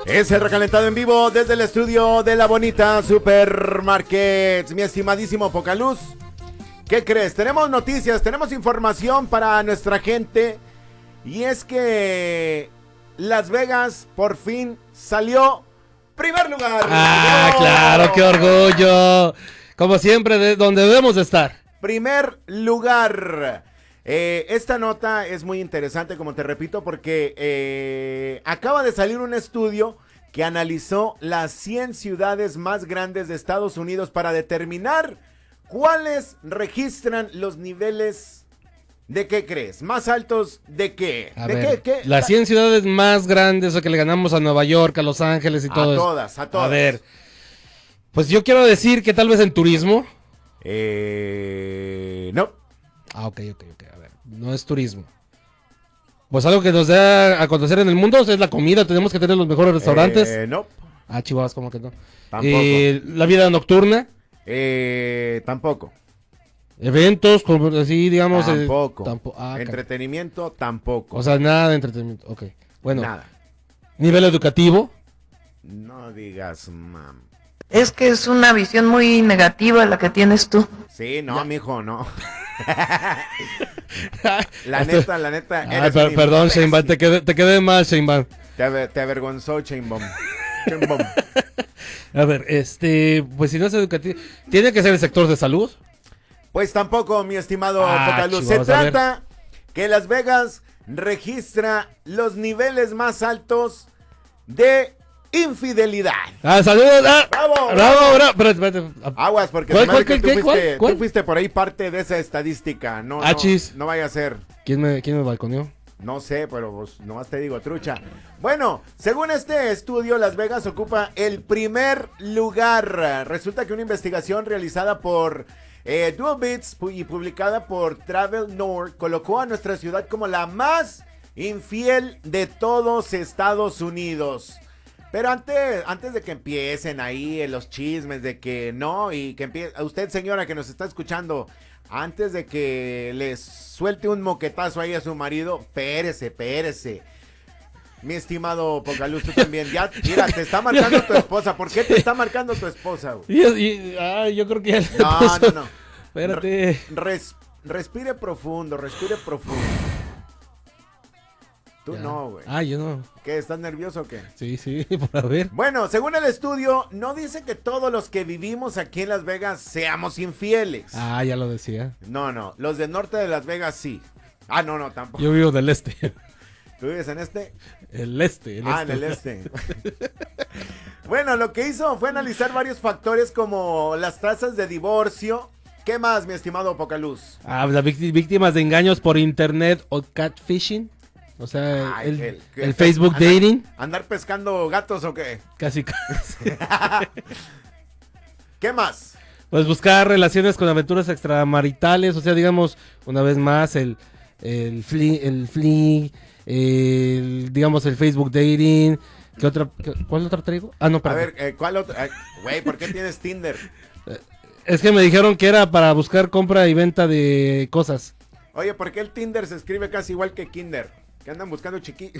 Es el recalentado en vivo desde el estudio de la bonita Supermarkets. Mi estimadísimo Pocaluz, ¿qué crees? Tenemos noticias, tenemos información para nuestra gente. Y es que Las Vegas por fin salió primer lugar. ¡Ah, claro! ¡Qué orgullo! Como siempre, de donde debemos de estar. Primer lugar. Esta nota es muy interesante, como te repito, porque acaba de salir un estudio que analizó las 100 ciudades más grandes de Estados Unidos para determinar cuáles registran los niveles de qué crees, más altos de qué. A ¿De ver, qué? las 100 ciudades más grandes, o que le ganamos a Nueva York, a Los Ángeles y todo eso. A todas. A ver, pues yo quiero decir que tal vez en turismo. No. Ah, ok. A ver, no es turismo. Pues algo que nos da a conocer en el mundo es la comida. Tenemos que tener los mejores restaurantes. No. Ah, chihuahuas, ¿cómo que no? Tampoco. La vida nocturna. Tampoco. Eventos, como así, digamos. Tampoco. Ah, Entretenimiento, tampoco. o sea, nada de entretenimiento. Ok. Bueno. Nada. Nivel educativo. No digas, mam. Es que es una visión muy negativa la que tienes tú. Sí, no, mijo, no. La Hasta- neta. Ay, perdón, Sheinbaum, te quedé mal, Sheinbaum. Te avergonzó, Sheinbaum. Sheinbaum. A ver, pues si no es educativo, ¿tiene que ser el sector de salud? Pues tampoco, mi estimado Pocaluz. Se chihuahuas, a ver. trata que Las Vegas registra los niveles más altos de infidelidad. Ah, saludos. Ah, ¡Bravo! Espérate. Aguas, porque ¿Cuál, se me hace cuál, que qué, cuál? tú fuiste por ahí parte de esa estadística. No, Achis. no vaya a ser. ¿Quién me balconeó? No sé, pero pues, nomás te digo, trucha. Bueno, según este estudio, Las Vegas ocupa el primer lugar. Resulta que una investigación realizada por Dual Beats y publicada por Travel North colocó a nuestra ciudad como la más infiel de todos Estados Unidos. Pero antes de que empiecen ahí los chismes de que no, y que empiece, a usted, señora, que nos está escuchando, antes de que le suelte un moquetazo ahí a su marido, espérese. Mi estimado Pocaluz, tú también. Ya, mira, te está marcando tu esposa. ¿Por qué te está marcando tu esposa, güey? Yo creo que ya le No. Espérate. Respire profundo. Tú Ya. no, güey. Yo no. ¿Qué, estás nervioso o qué? Sí, por ver. Bueno, según el estudio, no dice que todos los que vivimos aquí en Las Vegas seamos infieles. Ya lo decía. No, los del norte de Las Vegas sí. No, tampoco. Yo vivo del este. ¿Tú vives en este? El este. En el este. Bueno, lo que hizo fue analizar varios factores como las tasas de divorcio. ¿Qué más, mi estimado Pocaluz? Las víctimas de engaños por internet o catfishing. O sea, el Facebook dating. ¿Andar pescando gatos o qué? Casi. ¿Qué más? Pues buscar relaciones con aventuras extramaritales. O sea, digamos, una vez más, el digamos, el Facebook dating. ¿Cuál otra traigo? No, A ver, ¿cuál otra? Güey, ¿por qué tienes Tinder? Es que me dijeron que era para buscar compra y venta de cosas. Oye, ¿por qué el Tinder se escribe casi igual que Kinder? Que andan buscando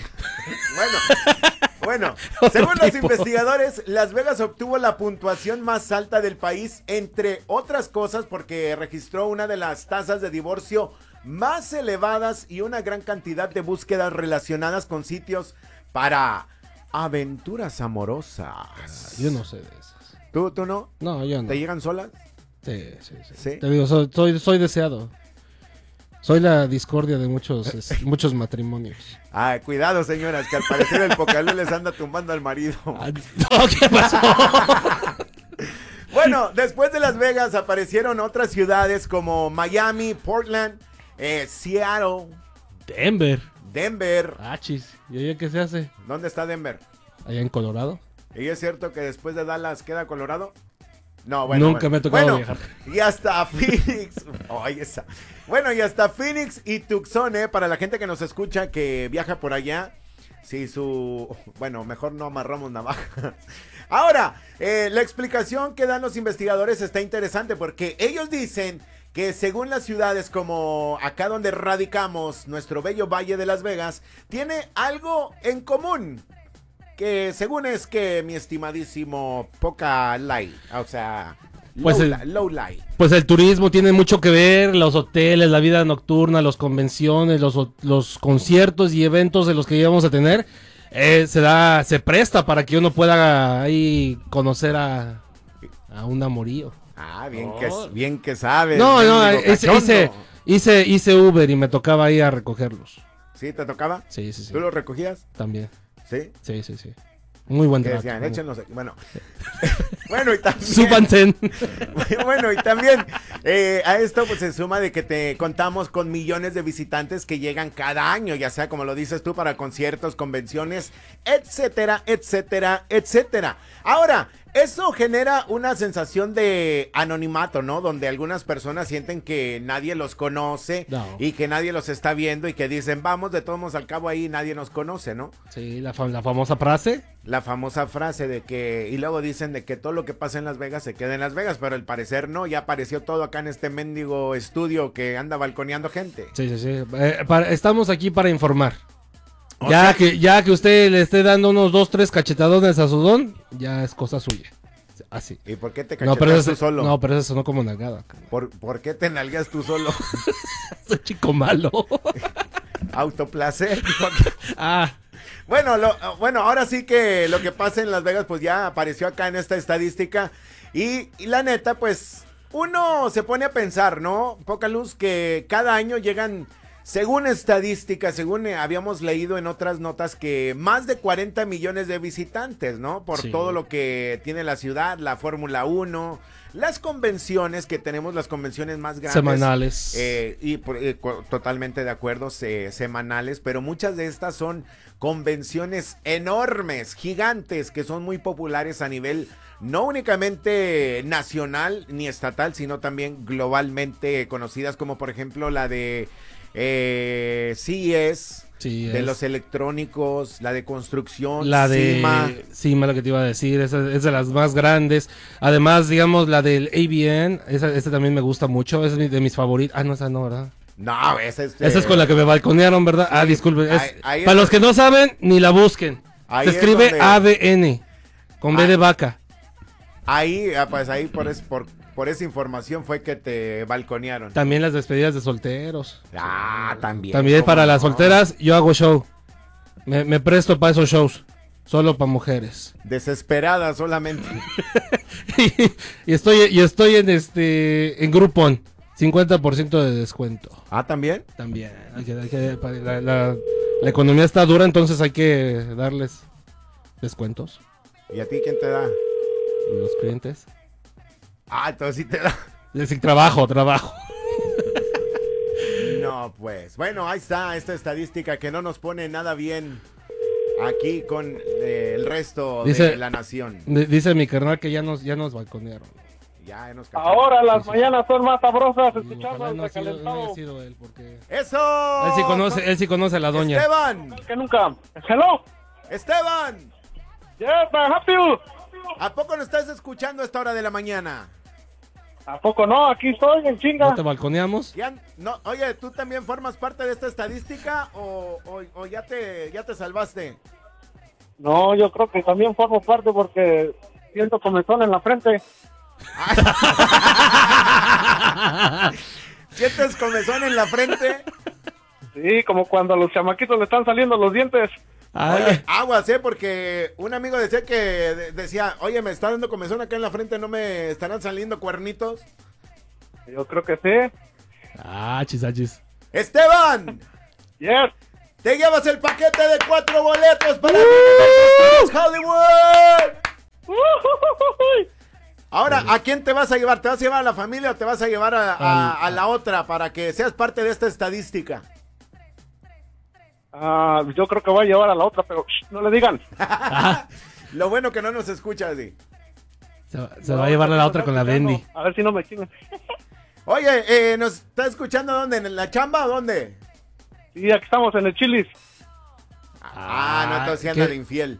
Bueno, según los investigadores, Las Vegas obtuvo la puntuación más alta del país, entre otras cosas porque registró una de las tasas de divorcio más elevadas y una gran cantidad de búsquedas relacionadas con sitios para aventuras amorosas. Yo no sé de esas. ¿Tú no? No, yo no. ¿Te llegan solas? Sí. Te digo, soy deseado. Soy la discordia de muchos matrimonios. Cuidado, señoras, que al parecer el Pocalú les anda tumbando al marido. No, ¿qué pasó? Bueno, después de Las Vegas aparecieron otras ciudades como Miami, Portland, Seattle, Denver. Chis. ¿Y allá qué se hace? ¿Dónde está Denver? Allá en Colorado. ¿Y es cierto que después de Dallas queda Colorado? No, bueno. Nunca me ha tocado viajar. Y hasta Phoenix. Bueno, y hasta Phoenix y Tucson, para la gente que nos escucha que viaja por allá. Sí, bueno, mejor no amarramos navajas. Ahora, la explicación que dan los investigadores está interesante porque ellos dicen que según las ciudades como acá donde radicamos, nuestro bello Valle de Las Vegas, tiene algo en común. que según es que mi estimadísimo poca light, o sea, Pues low light. Pues el turismo tiene mucho que ver, los hoteles, la vida nocturna, las convenciones, los conciertos y eventos de los que íbamos a tener, se presta para que uno pueda ahí conocer a un amorío. Ah, bien que sabes. No, cachondo. hice Uber y me tocaba ir a recogerlos. ¿Sí te tocaba? Sí. ¿Tú los recogías? También. ¿Sí? Sí. Muy buen Que trato. decían, échenos aquí. Bueno. Bueno, y también. Súbanse. Bueno, y también a esto pues se suma de que te contamos con millones de visitantes que llegan cada año, ya sea como lo dices tú, para conciertos, convenciones, etcétera, etcétera, etcétera. Ahora, eso genera una sensación de anonimato, ¿no? Donde algunas personas sienten que nadie los conoce y que nadie los está viendo y que dicen, vamos, de todos modos al cabo ahí nadie nos conoce, ¿no? Sí, la famosa frase. La famosa frase de que, y luego dicen de que todo lo que pasa en Las Vegas se queda en Las Vegas, pero al parecer no, ya apareció todo acá en este mendigo estudio que anda balconeando gente. Sí. Estamos aquí para informar. Ya que usted le esté dando unos 2, 3 cachetadones a su don, ya es cosa suya. Así. ¿Y por qué te cachetas tú solo? No, pero eso sonó como nalgada. ¿Por qué te nalgas tú solo? Soy chico malo. Autoplacer. Ah. Bueno, ahora sí que lo que pasa en Las Vegas pues ya apareció acá en esta estadística y la neta pues uno se pone a pensar, ¿no? Poca luz, que cada año llegan, según estadísticas, según habíamos leído en otras notas, que más de 40 millones de visitantes, ¿no? Por todo lo que tiene la ciudad, la Fórmula 1, las convenciones que tenemos, las convenciones más grandes. Semanales. Totalmente de acuerdo, semanales, pero muchas de estas son convenciones enormes, gigantes, que son muy populares a nivel no únicamente nacional ni estatal, sino también globalmente conocidas, como por ejemplo la de CES, de los electrónicos, la de construcción, la de CIMA, lo que te iba a decir, esa es de las más grandes. Además, digamos, la del ABN, esa también me gusta mucho, esa es de mis favoritas. Ah, no, esa no, ¿verdad? No, esa es... Esa es con la que me balconearon, ¿verdad? Sí, disculpen. Para los que no saben, ni la busquen. Se escribe donde... ABN, con B de vaca. Ahí, pues ahí por esa información fue que te balconearon. También las despedidas de solteros. Ah, también. También para las solteras, yo hago show. Me presto para esos shows. Solo para mujeres. Desesperada solamente. y estoy en Groupon. 50% de descuento. Ah, ¿también? También. La economía está dura, entonces hay que darles descuentos. ¿Y a ti quién te da? Los clientes. Ah, entonces sí te da. Sí, trabajo. No, pues. Bueno, ahí está esta estadística que no nos pone nada bien aquí con el resto de la nación. Dice mi carnal que ya nos balconearon. Ahora las mañanas son más sabrosas escuchando el recalentado. No sido él, porque... ¡Eso! Él sí conoce a la doña. ¡Esteban! Que nunca. ¡Hello! ¡Esteban! Yes, I'm happy. ¿A poco no estás escuchando a esta hora de la mañana? ¿A poco no? Aquí estoy en chinga. ¿No te balconeamos? No, oye, ¿tú también formas parte de esta estadística o ya te salvaste? No, yo creo que también formo parte porque siento comezón en la frente. ¿Sientes comezón en la frente? Sí, como cuando a los chamaquitos le están saliendo los dientes. Oye, aguas, porque un amigo decía, oye, me está dando comezón acá en la frente, ¿no me estarán saliendo cuernitos? Yo creo que sí. Chisachis. ¡Esteban! Yes. Te llevas el paquete de 4 boletos para Universal Hollywood. Ahora, ¿a quién te vas a llevar? ¿Te vas a llevar a la familia o te vas a llevar a la otra para que seas parte de esta estadística? Yo creo que voy a llevar a la otra, pero no le digan. Lo bueno que no nos escuchas, Di. Se va a llevar a la otra con la Bendy. A ver si no me chingan. Oye, ¿nos está escuchando dónde? ¿En la chamba o dónde? Sí, aquí estamos en el Chili's. No, entonces anda de infiel.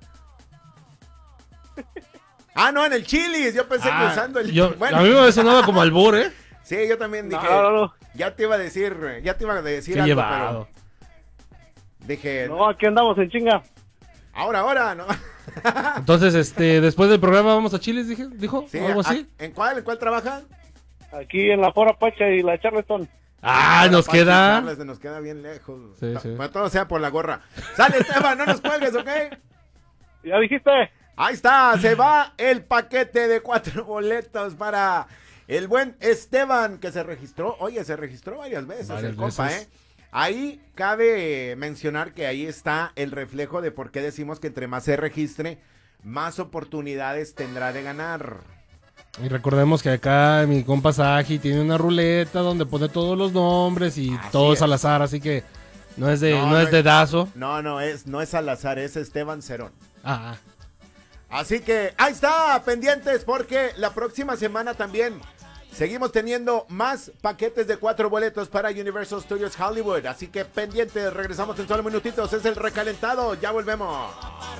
No, en el Chili's. Yo pensé que usando el... Bueno. A mí me sonaba como albur, ¿eh? Sí, yo también dije... No. Ya te iba a decir ¿Qué algo, llevado? pero... Dije... No, aquí andamos en chinga. Ahora, ¿no? Entonces, después del programa vamos a Chiles, dijo, Sí, o algo así. ¿En cuál trabaja? Aquí en la Fora Pacha y la Charleston. Nos Pachi, queda. Charles, nos queda bien lejos. Sí. Para todo sea por la gorra. Sale, Esteban, no nos cuelgues, ¿ok? ¿Ya dijiste? Ahí está, se va el paquete de 4 boletos para el buen Esteban, que se registró. Oye, se registró varias veces el compa, veces. Ahí cabe mencionar que ahí está el reflejo de por qué decimos que entre más se registre, más oportunidades tendrá de ganar. Y recordemos que acá mi compa Saji tiene una ruleta donde pone todos los nombres y Así todo es es. al azar, así que no es No de dazo. No es al azar, es Esteban Cerón. Ah, Así que ahí está, pendientes, porque la próxima semana también seguimos teniendo más paquetes de 4 boletos para Universal Studios Hollywood. Así que pendientes, regresamos en solo minutitos, es el recalentado, ya volvemos.